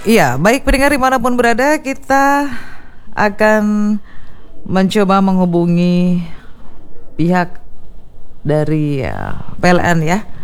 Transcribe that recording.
Iya, baik pendengar dimanapun berada, kita akan mencoba menghubungi pihak dari PLN ya,